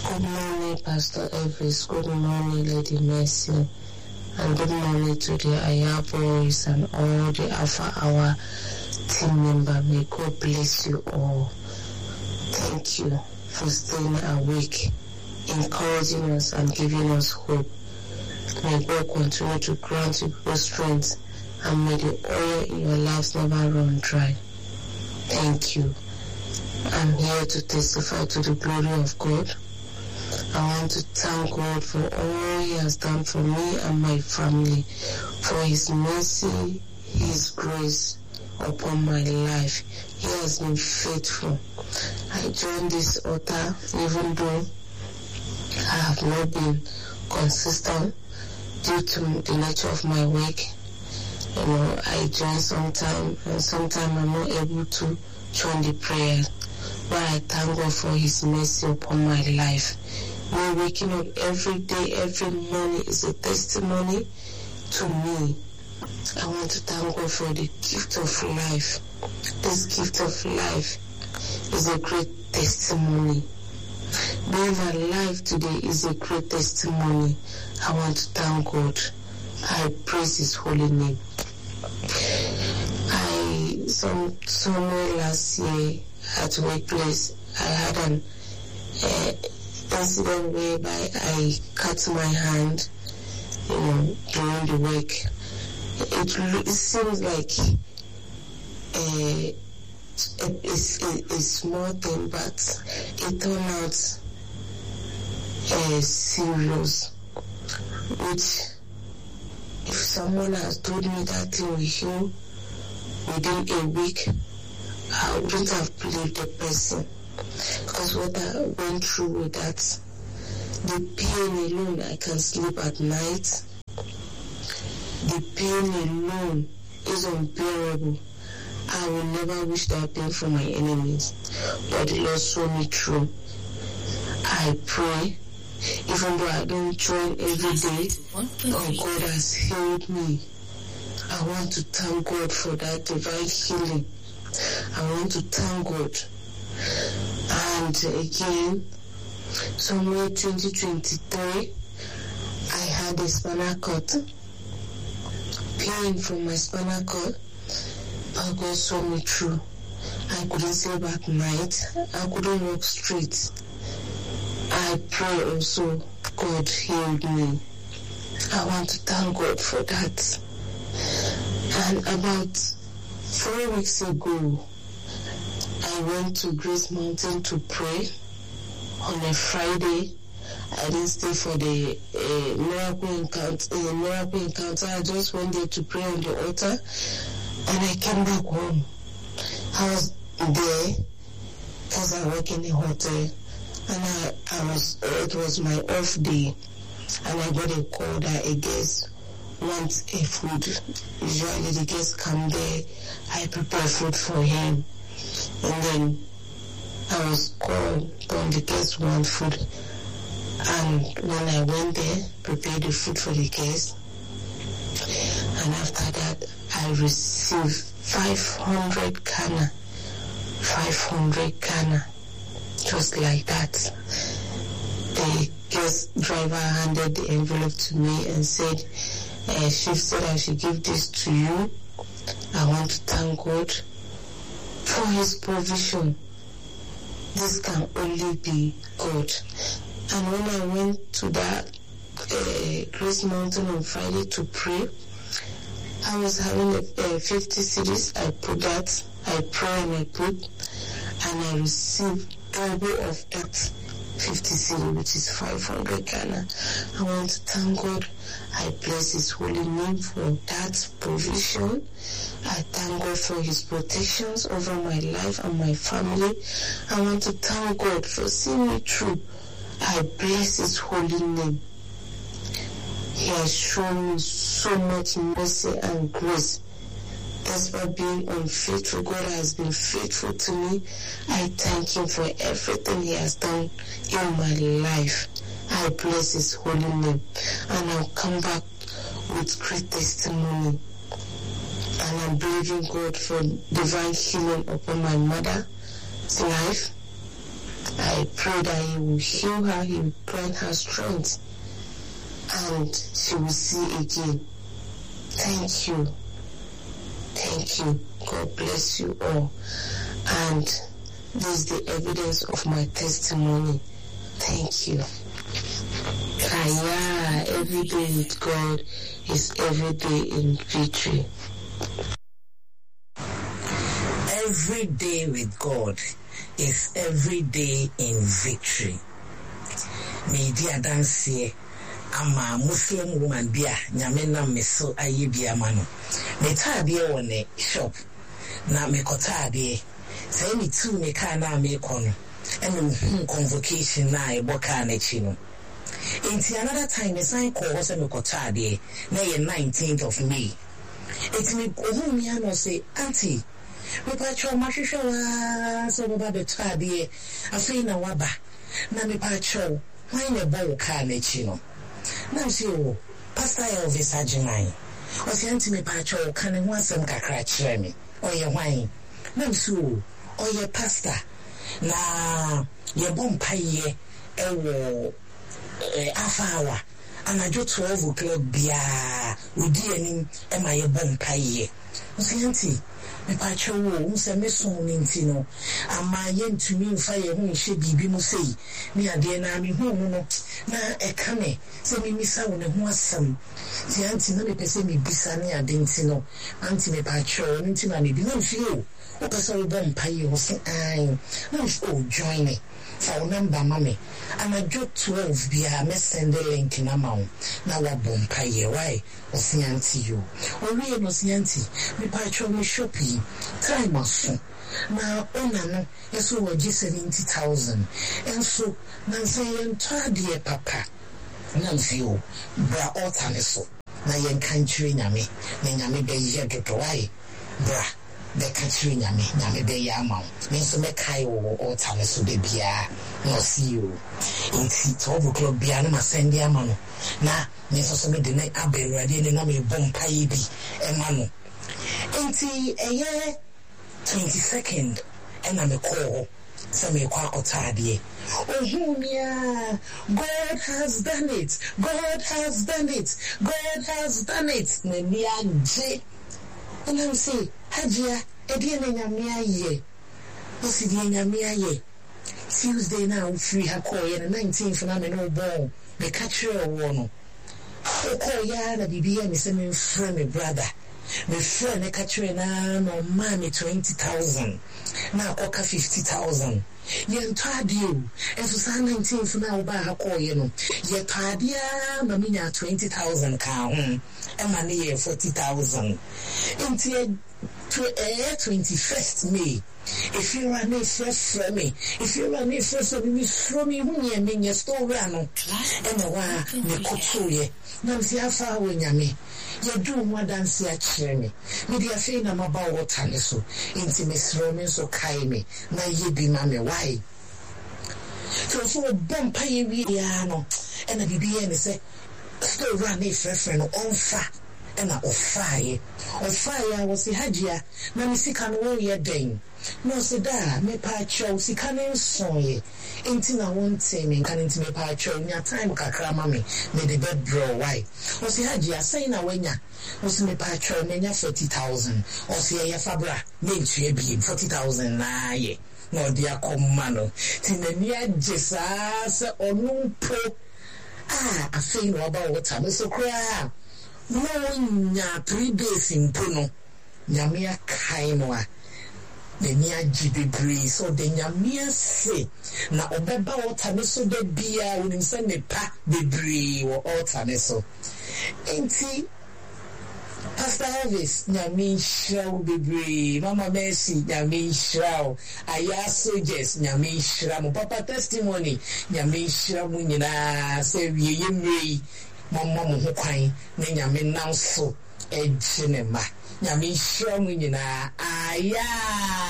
Good morning, Pastor Elvis. Good morning, Lady Mercy. And good morning to the Aya Boys and all the Alpha Hour team member. May God bless you all. Thank you for staying awake, encouraging us and giving us hope. May God continue to grant you good strength, and may the oil in your lives never run dry. Thank you. I'm here to testify to the glory of God. I want to thank God for all He has done for me and my family, for His mercy, His grace upon my life. He has been faithful. I joined this altar even though I have not been consistent due to the nature of my work. I join sometime and sometime I'm not able to join the prayer. But I thank God for His mercy upon my life. Me waking up every day, every morning is a testimony to me. I want to thank God for the gift of life. This gift of life is a great testimony. Being alive today is a great testimony. I want to thank God. I praise His holy name. Somewhere last year at workplace, I had an incident whereby I cut my hand, during the work. It seems like a small thing, but it turned out serious. Which, if someone has told me that thing will heal within a week, I wouldn't have believed the person. Because what I went through with that, the pain alone, I can sleep at night. The pain alone is unbearable. I will never wish that pain for my enemies. But the Lord saw me through. I pray, even though I don't join every day, God has healed me. I want to thank God for that divine healing. I want to thank God. And again, somewhere 2023, I had a spinal cord pain from my spinal cord, but God saw me through. I couldn't sleep at night. I couldn't walk straight. I pray also, God healed me. I want to thank God for that. And about 4 weeks ago, I went to Grace Mountain to pray on a Friday. I didn't stay for the miracle encounter. I just went there to pray on the altar, and I came back home. I was there because I work in a hotel, and it was my off day, and I got a call that a guest wants a food. Usually the guests come there, I prepare food for him. And then I was called when the guests want food. And when I went there, prepared the food for the guests. And after that, I received 500 Ghana. 500 Ghana. Just like that. The guest driver handed the envelope to me and said, she said I should give this to you. I want to thank God for His provision. This can only be God. And when I went to that Grace Mountain on Friday to pray, I was having 50 cedis. I put that, I pray and I put, and I received double of that 50 cedi, which is 500 Ghana. I want to thank God. I bless His holy name for that provision. I thank God for His protections over my life and my family. I want to thank God for seeing me through. I bless His holy name. He has shown me so much mercy and grace. Despite being unfaithful, God has been faithful to me. I thank Him for everything He has done in my life. I bless His holy name. And I'll come back with great testimony. And I'm believing God for divine healing upon my mother's life. I pray that He will heal her, He will grant her strength, and she will see again. Thank you. Thank you. God bless you all. And this is the evidence of my testimony. Thank you. Every day with God is every day in victory. Every day with God is every day in victory. Me dia dance ama Muslim woman bia nyame na meso aye bia ma no. Me taade won e shop na me kotaade. Say me tu me ka na me kono. And convocation na e boka na chi no. Into another time the sign call was me kotaade na ye 19th of May. It's me ohumi no say auntie me pa cho mahwehwe wa so baba betade afei na waba na me pa cho why na bo ka na chi no. Na say o Pastor Elvis Ajiman o say auntie me pa cho ka ne ho asem kakra kire me o ye hwan na so o ye pastor na ye bom paye ewo afawa anajo 12 o'clock bia odi anim e ma ye bom paye o say auntie me pa cho wo se me so ni ntino ama ye ntumi mfa ye ho hye bibi mu sei me ade na me hu mu no na e ka me se me misa wo ne ho asam ti auntie na me pese me bisa ne ade ntino auntie me pa cho ntino na me bi no fio o pese wo bom paye wo se ai na o join me for number mama and I do 12 bia me send the link na ma na wa bom paye why o se auntie you o we no se auntie me pa cho me shopping time aso na ona no yeso wo gi 70,000 enso na say ntade papa na fio bra altaneso na yen country nyame na nyame be ye dodo why bra the country nyame be ya ma me so me kai wo altaneso de bia no see you in 12 o'clock bia na send ya ma no na me so me de na aberuade ne na me bom pai bi e ma no enti eye 22nd and I'm a call some quackotadie. Oh, God has done it. God has done it. God has done it. Nemia J. And I'm say, Hajia, Ediana Mia ye. Osidiana Mia ye. Tuesday now, free her call and 19th and I'm no ball. The catcher or one. Oh, call ya, the BBM is sending friend, my brother. My friend a catcher na no money 20,000 na oka 50,000 ye ntade o enso sa 19th na oba ha call ye no ye tade a ma minya 20,000 ka ho e ma ne ye 40,000 enti 21st May if you run a fresh from me if you run a fresh from me who ye me store no e na wa me koto ye na msi afa wo nyame ye do more than see a chirme me dia fe na maba water ne so inti me sro me so kai me na ye bi ma me why so bom pa ye wi ya no e na bibi ye ne se still run a fresh no on fa e na ofaye was the hajia na me sika no ye den no se da me pa chow sika ne so ye inti na wonte me kan inti me pa chow nya time kakra ma me the bed draw why was the hajia say na wanya was me pa chow me nya 40,000 or say ya fabra me tue bi 40,000 na ye no dia komano ti na ni agesa se onumpo afei no aba water me so kra no nya 3 days in puno nyamia kainwa the near GB so the nyamia say na obeba water me so de bia unim se ne pa bebre wo water so enti Pastor Elvis nyami shraw bebre Mama Mercy nyami shraw Ayaso Jess nyami shraw mo papa testimony nyami shraw mo nyina se wie yemrei mama mo ho kwan na nyame nanso ejinema nyame shraw mo nyina aya